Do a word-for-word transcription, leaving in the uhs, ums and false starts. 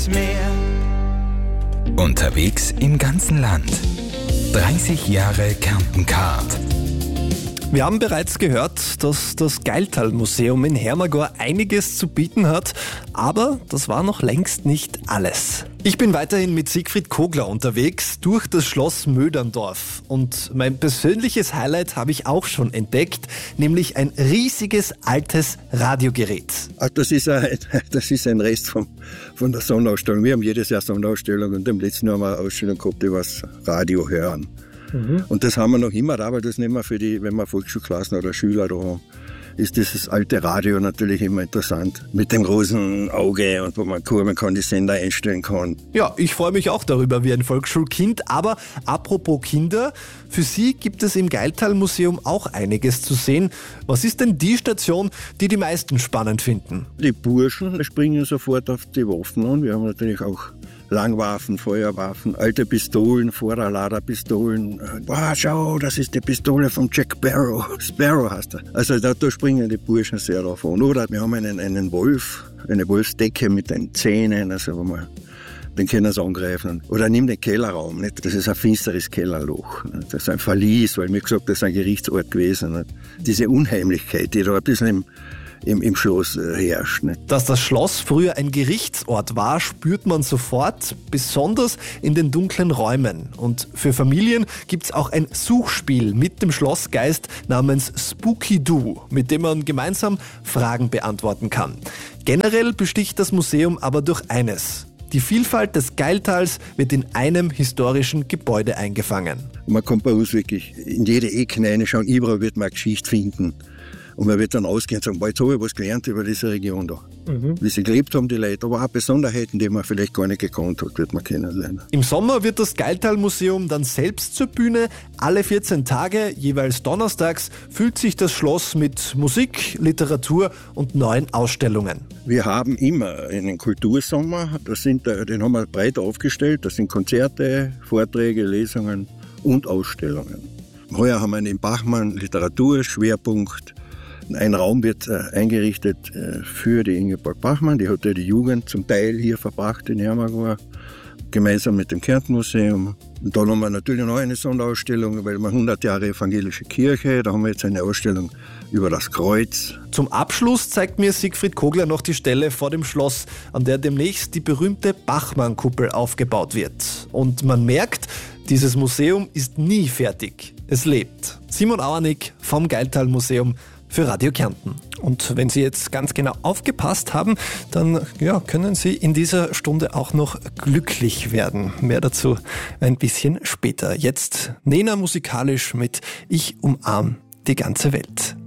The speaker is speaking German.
Meer. Unterwegs im ganzen Land. dreißig Jahre Kärnten-Card. Wir haben bereits gehört, dass das Geiltal-Museum in Hermagor einiges zu bieten hat, aber das war noch längst nicht alles. Ich bin weiterhin mit Siegfried Kogler unterwegs durch das Schloss Möderndorf und mein persönliches Highlight habe ich auch schon entdeckt, nämlich ein riesiges altes Radiogerät. Ach, das ist ein, das ist ein Rest von, von der Sonderausstellung. Wir haben jedes Jahr Sonderausstellung und im letzten Jahr haben wir eine Ausstellung gehabt über das Radio hören. Mhm. Und das haben wir noch immer da, weil das nehmen wir für die, wenn wir Volksschulklassen oder Schüler da haben, ist dieses alte Radio natürlich immer interessant. Mit dem großen Auge und wo man kurbeln kann, die Sender einstellen kann. Ja, ich freue mich auch darüber wie ein Volksschulkind, aber apropos Kinder, für Sie gibt es im Geiltal-Museum auch einiges zu sehen. Was ist denn die Station, die die meisten spannend finden? Die Burschen springen sofort auf die Waffen an. Wir haben natürlich auch Langwaffen, Feuerwaffen, alte Pistolen, Vorderladerpistolen. Boah, schau, das ist die Pistole von Jack Sparrow. Sparrow heißt er. Also da, da springen die Burschen sehr drauf an. Oder wir haben einen, einen Wolf, eine Wolfsdecke mit den Zähnen, also wo man den können sie angreifen. Oder nimm den Kellerraum, nicht? Das ist ein finsteres Kellerloch. Nicht? Das ist ein Verlies, weil mir gesagt, das ist ein Gerichtsort gewesen. Nicht? Diese Unheimlichkeit, die da ein bisschen im Im, im Schloss herrscht. Nicht? Dass das Schloss früher ein Gerichtsort war, spürt man sofort, besonders in den dunklen Räumen. Und für Familien gibt es auch ein Suchspiel mit dem Schlossgeist namens Spooky Doo, mit dem man gemeinsam Fragen beantworten kann. Generell besticht das Museum aber durch eines: Die Vielfalt des Geiltals wird in einem historischen Gebäude eingefangen. Man kann bei uns wirklich in jede Ecke reinschauen, überall wird man eine Geschichte finden. Und man wird dann ausgehen und sagen, boah, jetzt habe ich was gelernt über diese Region da. Mhm. Wie sie gelebt haben, die Leute, aber auch Besonderheiten, die man vielleicht gar nicht gekannt hat, wird man kennenlernen. Im Sommer wird das Geiltal-Museum dann selbst zur Bühne. Alle vierzehn Tage, jeweils donnerstags, füllt sich das Schloss mit Musik, Literatur und neuen Ausstellungen. Wir haben immer einen Kultursommer, das sind, den haben wir breit aufgestellt. Das sind Konzerte, Vorträge, Lesungen und Ausstellungen. Heuer haben wir einen Bachmann Literaturschwerpunkt. Ein Raum wird äh, eingerichtet äh, für die Ingeborg Bachmann. Die hat ja die Jugend zum Teil hier verbracht in Hermagor, gemeinsam mit dem Kärnten-Museum. Und dann haben wir natürlich noch eine Sonderausstellung, weil wir hundert Jahre evangelische Kirche, da haben wir jetzt eine Ausstellung über das Kreuz. Zum Abschluss zeigt mir Siegfried Kogler noch die Stelle vor dem Schloss, an der demnächst die berühmte Bachmann-Kuppel aufgebaut wird. Und man merkt, dieses Museum ist nie fertig. Es lebt. Simon Auernick vom Geiltal-Museum für Radio Kärnten. Und wenn Sie jetzt ganz genau aufgepasst haben, dann ja, können Sie in dieser Stunde auch noch glücklich werden. Mehr dazu ein bisschen später. Jetzt Nena musikalisch mit Ich umarm die ganze Welt.